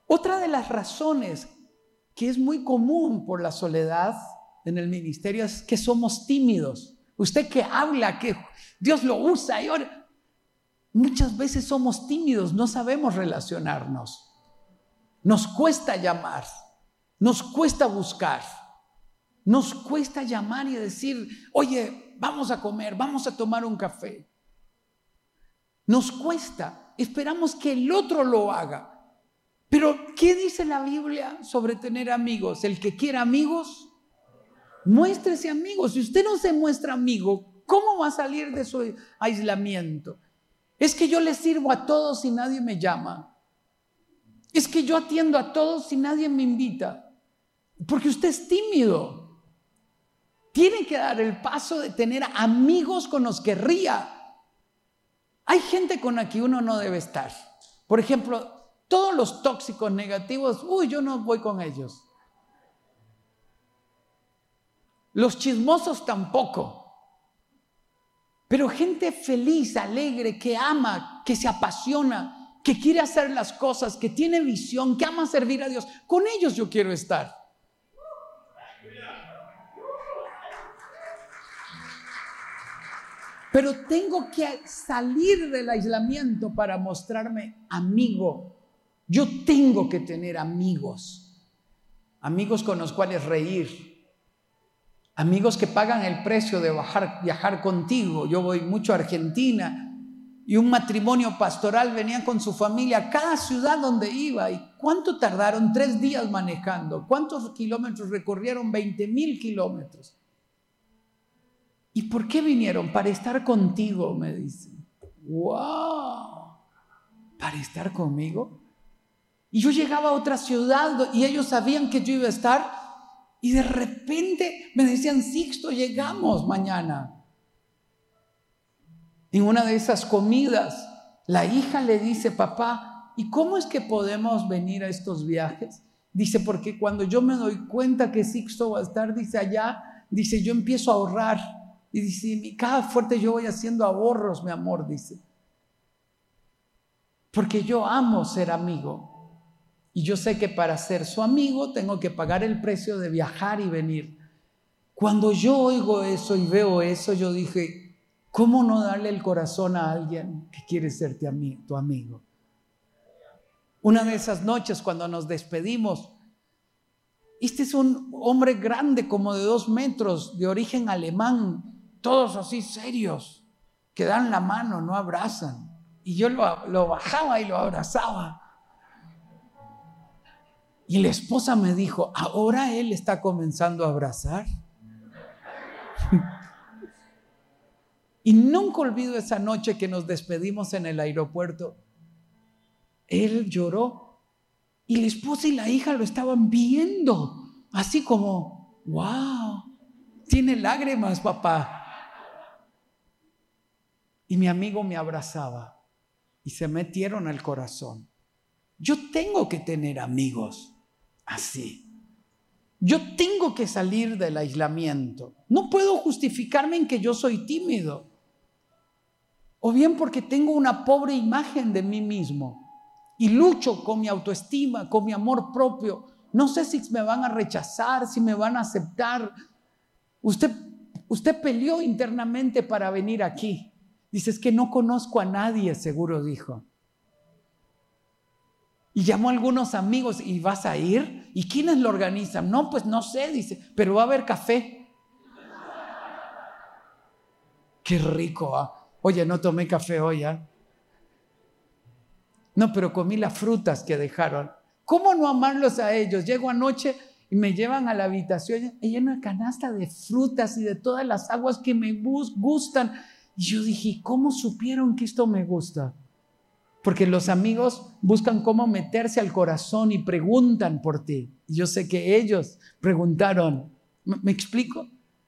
Otra de las razones que es muy común por la soledad en el ministerio es que somos tímidos. Usted que habla, que Dios lo usa y ahora, muchas veces somos tímidos, no sabemos relacionarnos. Nos cuesta llamar, nos cuesta buscar, nos cuesta llamar y decir, oye, vamos a comer, vamos a tomar un café. Nos cuesta, esperamos que el otro lo haga. Pero, ¿qué dice la Biblia sobre tener amigos? El que quiera amigos, muéstrese amigos. Si usted no se muestra amigo, ¿cómo va a salir de su aislamiento? Es que yo le sirvo a todos y nadie me llama. Es que yo atiendo a todos y nadie me invita. Porque usted es tímido. Tiene que dar el paso de tener amigos con los que ría. Hay gente con la que uno no debe estar. Por ejemplo, todos los tóxicos negativos, yo no voy con ellos. Los chismosos tampoco. Pero gente feliz, alegre, que ama, que se apasiona, que quiere hacer las cosas, que tiene visión, que ama servir a Dios, con ellos yo quiero estar. Pero tengo que salir del aislamiento para mostrarme amigo. Yo tengo que tener amigos. Amigos con los cuales reír. Amigos que pagan el precio de viajar contigo. Yo voy mucho a Argentina y un matrimonio pastoral venía con su familia a cada ciudad donde iba. ¿Y cuánto tardaron? 3 días manejando. ¿Cuántos kilómetros recorrieron? 20,000 kilómetros. ¿Y por qué vinieron? Para estar contigo, me dicen. ¡Wow! ¿Para estar conmigo? Y yo llegaba a otra ciudad y ellos sabían que yo iba a estar y de repente me decían, Sixto, llegamos mañana. En una de esas comidas, la hija le dice, papá, ¿y cómo es que podemos venir a estos viajes? Dice, porque cuando yo me doy cuenta que Sixto va a estar, dice, allá, dice, yo empiezo a ahorrar. Y dice, cada fuerte yo voy haciendo ahorros, mi amor, dice. Porque yo amo ser amigo. Y yo sé que para ser su amigo tengo que pagar el precio de viajar y venir. Cuando yo oigo eso y veo eso, yo dije, ¿cómo no darle el corazón a alguien que quiere ser tu amigo? Una de esas noches cuando nos despedimos, este es un hombre grande como de 2 metros, de origen alemán, todos así serios, que dan la mano, no abrazan. Y yo lo bajaba y lo abrazaba. Y la esposa me dijo, ¿ahora él está comenzando a abrazar? Y nunca olvido esa noche que nos despedimos en el aeropuerto. Él lloró y la esposa y la hija lo estaban viendo, así como, wow, tiene lágrimas, papá. Y mi amigo me abrazaba y se metieron al corazón. Yo tengo que tener amigos así. Yo tengo que salir del aislamiento. No puedo justificarme en que yo soy tímido. O bien porque tengo una pobre imagen de mí mismo y lucho con mi autoestima, con mi amor propio. No sé si me van a rechazar, si me van a aceptar. Usted peleó internamente para venir aquí. Dice, es que no conozco a nadie, seguro dijo. Y llamó a algunos amigos, ¿y vas a ir? ¿Y quiénes lo organizan? No, pues no sé, dice, pero va a haber café. Qué rico, ¿ah? Oye, no tomé café hoy, ¿ah? No, pero comí las frutas que dejaron. ¿Cómo no amarlos a ellos? Llego anoche y me llevan a la habitación y hay una canasta de frutas y de todas las aguas que me gustan. Y yo dije, ¿cómo supieron que esto me gusta? Porque los amigos buscan cómo meterse al corazón y preguntan por ti. Y yo sé que ellos preguntaron. ¿Me explico?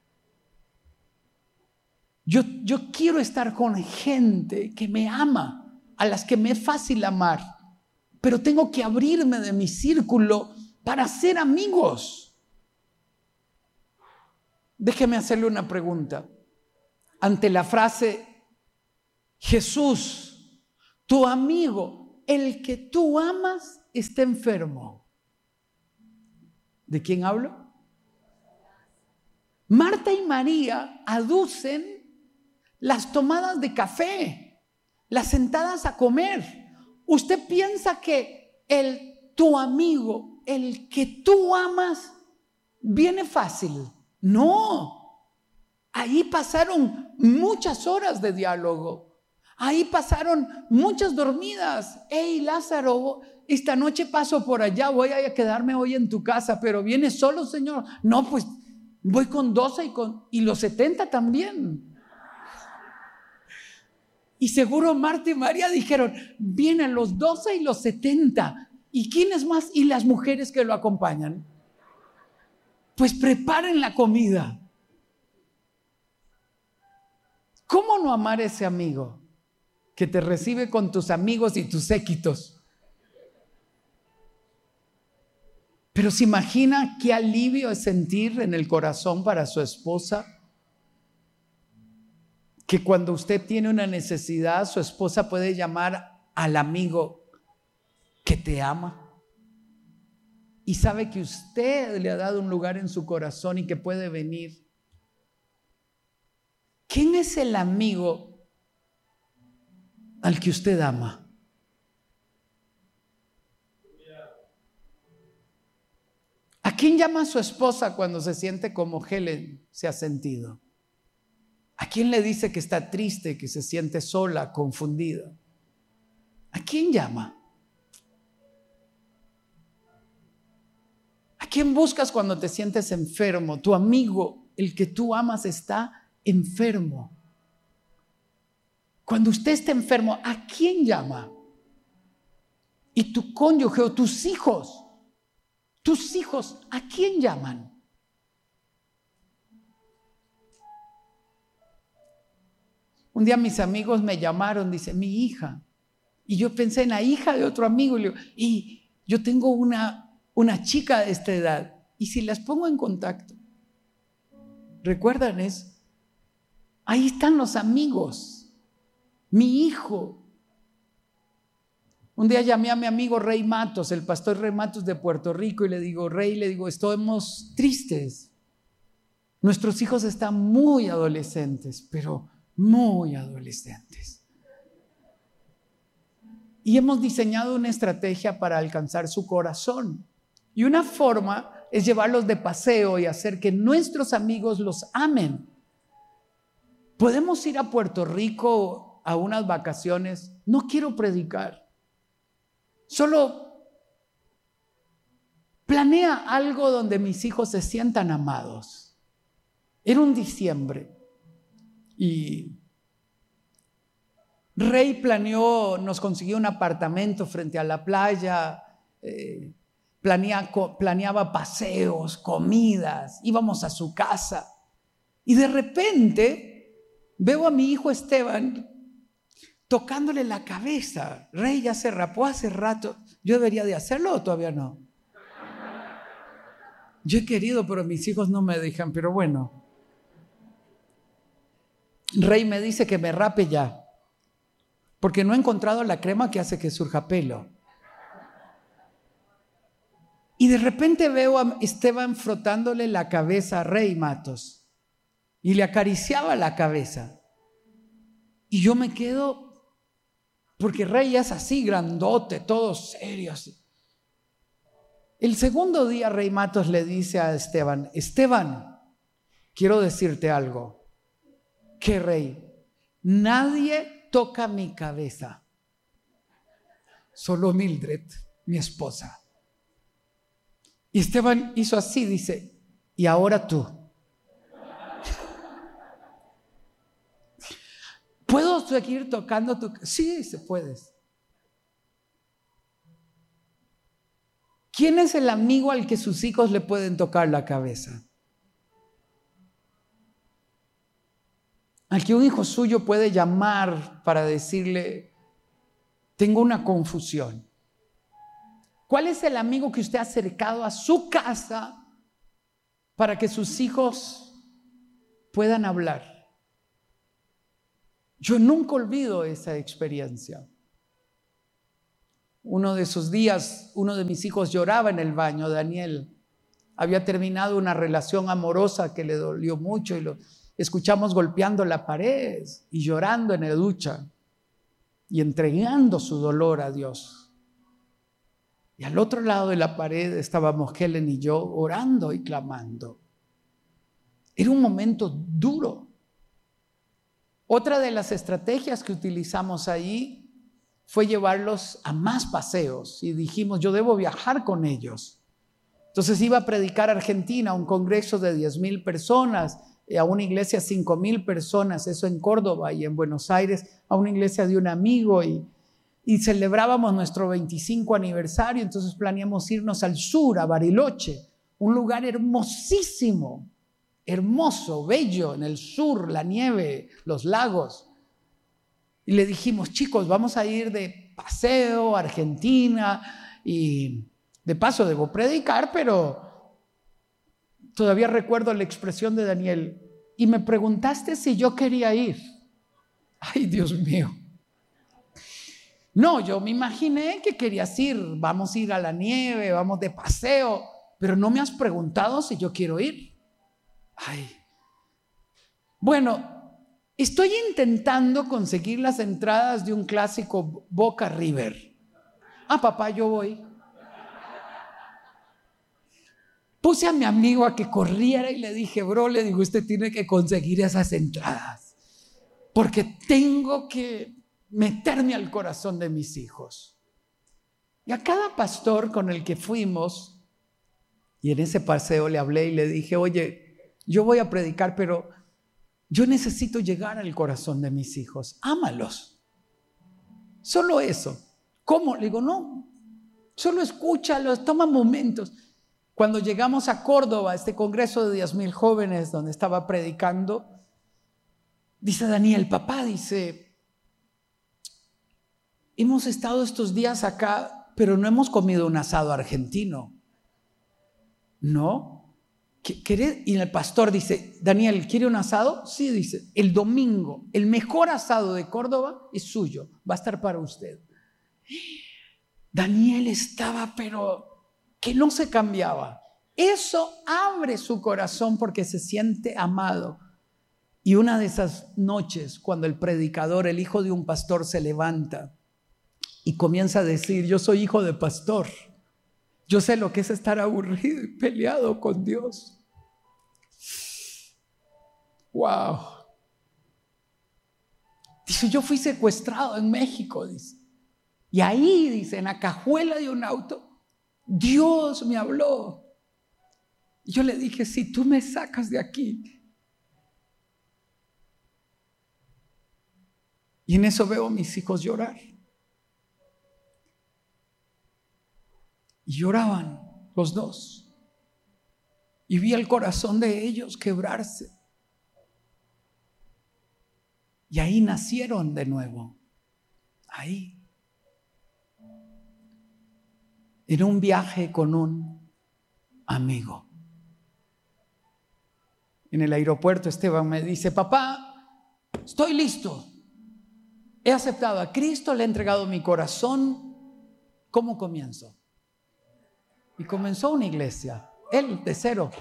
Yo quiero estar con gente que me ama, a las que me es fácil amar. Pero tengo que abrirme de mi círculo para ser amigos. Déjeme hacerle una pregunta. Ante la frase, Jesús, tu amigo, el que tú amas está enfermo. ¿De quién hablo? Marta y María aducen las tomadas de café, las sentadas a comer. ¿Usted piensa que tu amigo, el que tú amas, viene fácil? No. Ahí pasaron muchas horas de diálogo. Ahí pasaron muchas dormidas. Hey, Lázaro, esta noche paso por allá, voy a quedarme hoy en tu casa, pero ¿vienes solo, Señor? No, pues voy con 12 y los 70 también. Y seguro Marta y María dijeron, vienen los 12 y los 70. ¿Y quiénes más? Y las mujeres que lo acompañan. Pues preparen la comida. ¿Cómo no amar a ese amigo que te recibe con tus amigos y tus séquitos? Pero se imagina qué alivio es sentir en el corazón para su esposa, que cuando usted tiene una necesidad, su esposa puede llamar al amigo que te ama y sabe que usted le ha dado un lugar en su corazón y que puede venir. ¿Quién es el amigo al que usted ama? ¿A quién llama a su esposa cuando se siente como Helen se ha sentido? ¿A quién le dice que está triste, que se siente sola, confundida? ¿A quién llama? ¿A quién buscas cuando te sientes enfermo? Tu amigo, el que tú amas, está enfermo. Cuando usted está enfermo, ¿a quién llama? Y tu cónyuge o tus hijos, ¿a quién llaman? Un día mis amigos me llamaron, dice, mi hija. Y yo pensé en la hija de otro amigo. Y yo tengo una chica de esta edad. Y si las pongo en contacto, ¿recuerdan eso? Ahí están los amigos. Mi hijo. Un día llamé a mi amigo Rey Matos, el pastor Rey Matos de Puerto Rico, y le digo, Rey, estamos tristes. Nuestros hijos están muy adolescentes, pero muy adolescentes. Y hemos diseñado una estrategia para alcanzar su corazón. Y una forma es llevarlos de paseo y hacer que nuestros amigos los amen. Podemos ir a Puerto Rico a unas vacaciones. No quiero predicar. Solo planea algo donde mis hijos se sientan amados. Era un diciembre. Y Rey nos consiguió un apartamento frente a la playa, planeaba paseos, comidas, íbamos a su casa. Y de repente veo a mi hijo Esteban tocándole la cabeza. Rey ya se rapó hace rato. ¿Yo debería de hacerlo o todavía no? Yo he querido, pero mis hijos no me dejan, pero bueno. Rey me dice que me rape ya, porque no he encontrado la crema que hace que surja pelo. Y de repente veo a Esteban frotándole la cabeza a Rey Matos y le acariciaba la cabeza. Y yo me quedo, porque Rey es así, grandote, todo serio así. El segundo día Rey Matos le dice a Esteban, Esteban, quiero decirte algo. ¿Qué, Rey? Nadie toca mi cabeza, solo Mildred, mi esposa. Y Esteban hizo así, dice, y ahora tú. ¿Puedo seguir tocando tu cabeza? Sí, se puede. ¿Quién es el amigo al que sus hijos le pueden tocar la cabeza? Al que un hijo suyo puede llamar para decirle, tengo una confusión. ¿Cuál es el amigo que usted ha acercado a su casa para que sus hijos puedan hablar? Yo nunca olvido esa experiencia. Uno de esos días, uno de mis hijos lloraba en el baño, Daniel. Había terminado una relación amorosa que le dolió mucho y lo escuchamos golpeando la pared y llorando en la ducha y entregando su dolor a Dios. Y al otro lado de la pared estábamos Helen y yo orando y clamando. Era un momento duro. Otra de las estrategias que utilizamos ahí fue llevarlos a más paseos y dijimos, yo debo viajar con ellos. Entonces iba a predicar a Argentina, a un congreso de 10,000 personas, a una iglesia 5,000 personas, eso en Córdoba, y en Buenos Aires a una iglesia de un amigo, y celebrábamos nuestro 25 aniversario, entonces planeamos irnos al sur, a Bariloche, un lugar hermosísimo, hermoso, bello, en el sur, la nieve, los lagos. Y le dijimos, chicos, vamos a ir de paseo a Argentina y de paso debo predicar, pero todavía recuerdo la expresión de Daniel. Y me preguntaste si yo quería ir. Ay, Dios mío. No, yo me imaginé que querías ir. Vamos a ir a la nieve, vamos de paseo, pero no me has preguntado si yo quiero ir. Ay. Bueno, estoy intentando conseguir las entradas de un clásico Boca River. Ah, papá, yo voy. Puse a mi amigo a que corriera y le dije, bro, le digo, usted tiene que conseguir esas entradas, porque tengo que meterme al corazón de mis hijos. Y a cada pastor con el que fuimos, y en ese paseo le hablé y le dije, oye, yo voy a predicar, pero yo necesito llegar al corazón de mis hijos. Ámalos. Solo eso. ¿Cómo? Le digo, no, solo escúchalos, toma momentos. Cuando llegamos a Córdoba, este congreso de 10,000 jóvenes donde estaba predicando, dice Daniel, papá, dice, hemos estado estos días acá, pero no hemos comido un asado argentino. ¿No? Y el pastor dice, Daniel, ¿quiere un asado? Sí, dice, el domingo, el mejor asado de Córdoba es suyo, va a estar para usted. Daniel estaba, pero que no se cambiaba. Eso abre su corazón porque se siente amado. Y una de esas noches, cuando el predicador, el hijo de un pastor, se levanta y comienza a decir, yo soy hijo de pastor, yo sé lo que es estar aburrido y peleado con Dios. Wow. Dice, yo fui secuestrado en México, dice. Y ahí, dice, en la cajuela de un auto, Dios me habló. Y yo le dije, si tú me sacas de aquí. Y en eso veo a mis hijos llorar. Y lloraban los dos. Y vi el corazón de ellos quebrarse. Y ahí nacieron de nuevo. Ahí. En un viaje con un amigo. En el aeropuerto Esteban me dice, papá, estoy listo. He aceptado a Cristo, le he entregado mi corazón. ¿Cómo comienzo? Y comenzó una iglesia, él de cero.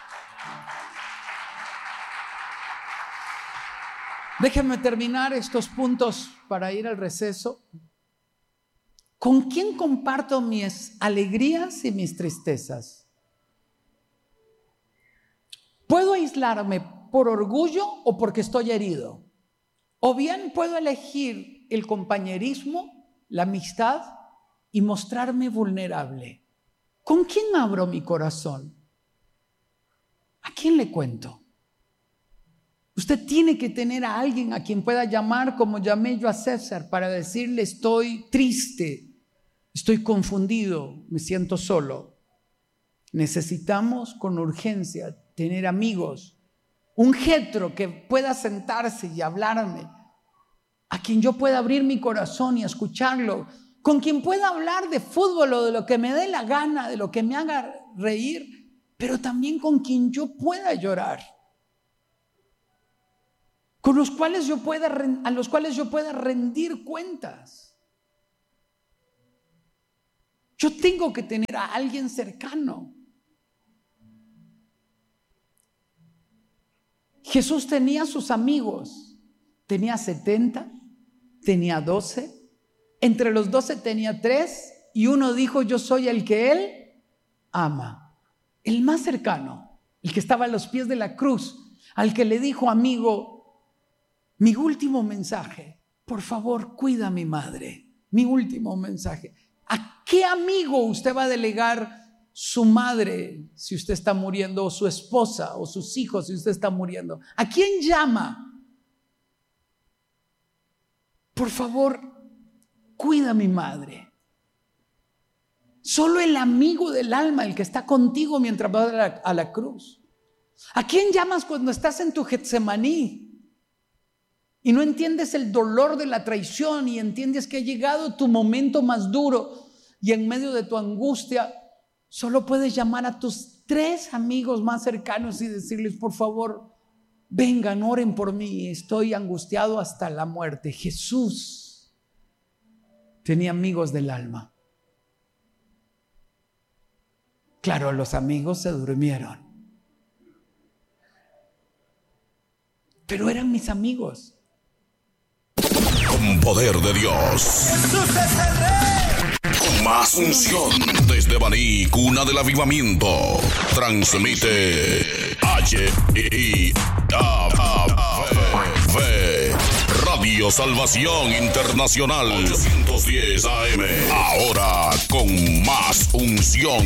Déjenme terminar estos puntos para ir al receso. ¿Con quién comparto mis alegrías y mis tristezas? ¿Puedo aislarme por orgullo o porque estoy herido? O bien puedo elegir el compañerismo, la amistad y mostrarme vulnerable. ¿Con quién abro mi corazón? ¿A quién le cuento? Usted tiene que tener a alguien a quien pueda llamar como llamé yo a César para decirle estoy triste, estoy confundido, me siento solo. Necesitamos con urgencia tener amigos, un Jetro que pueda sentarse y hablarme, a quien yo pueda abrir mi corazón y escucharlo, con quien pueda hablar de fútbol o de lo que me dé la gana, de lo que me haga reír, pero también con quien yo pueda llorar, con los cuales a los cuales yo pueda rendir cuentas. Yo tengo que tener a alguien cercano. Jesús tenía sus amigos. Tenía 70, tenía 12. Entre los 12 tenía 3 y uno dijo: yo soy el que Él ama. El más cercano, el que estaba a los pies de la cruz, al que le dijo: amigo, mi último mensaje, por favor, cuida a mi madre. Mi último mensaje. ¿A qué amigo usted va a delegar su madre si usted está muriendo, o su esposa, o sus hijos si usted está muriendo? ¿A quién llama? Por favor, cuida a mi madre. Solo el amigo del alma, el que está contigo mientras vas a la cruz. ¿A quién llamas cuando estás en tu Getsemaní y no entiendes el dolor de la traición y entiendes que ha llegado tu momento más duro y en medio de tu angustia solo puedes llamar a tus 3 amigos más cercanos y decirles: por favor, vengan, oren por mí, estoy angustiado hasta la muerte? Jesús tenía amigos del alma. Claro, los amigos se durmieron, pero eran mis amigos. Con poder de Dios. Jesús es el Rey. Con más unción desde Baní, cuna del avivamiento. Transmite HIAV Radio Salvación Internacional 810 AM. Ahora con más unción.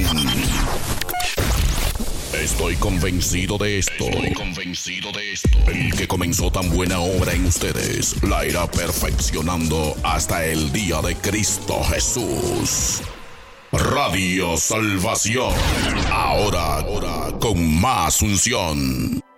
Estoy convencido de esto. El que comenzó tan buena obra en ustedes la irá perfeccionando hasta el día de Cristo Jesús. Radio Salvación. Ahora con más unción.